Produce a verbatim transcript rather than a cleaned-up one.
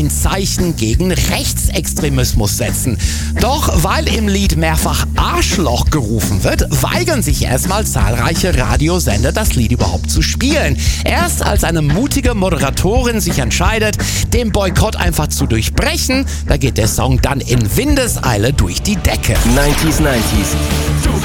ein Zeichen gegen Rechtsextremismus setzen. Doch weil im Lied mehrfach Arschloch gerufen wird, weigern sich erstmal zahlreiche Radiosender, das Lied überhaupt zu spielen. Erst als eine mutige Moderatorin sich entscheidet, den Boykott einfach zu durchbrechen, da geht der Song dann in Windeseile durch die Decke. neunzig neunzig